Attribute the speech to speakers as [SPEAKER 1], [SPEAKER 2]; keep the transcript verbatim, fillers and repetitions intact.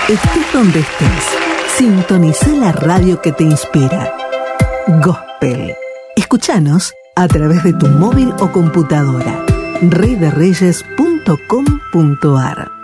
[SPEAKER 1] Estés donde estés, sintoniza la radio que te inspira. Gospel. Escúchanos a través de tu móvil o computadora. rey de reyes punto com punto a r